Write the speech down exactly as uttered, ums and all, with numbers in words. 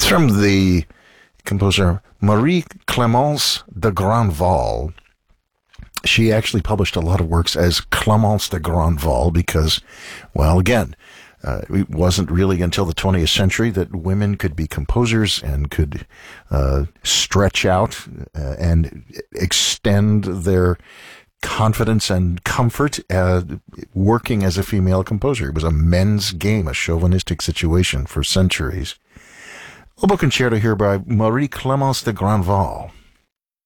It's from the composer Marie Clémence de Grandval. She actually published a lot of works as Clémence de Grandval because, well, again, uh, it wasn't really until the twentieth century that women could be composers and could uh, stretch out uh, and extend their confidence and comfort uh, working as a female composer. It was a men's game, a chauvinistic situation for centuries. A book concerto here by Marie Clémence de Grandval.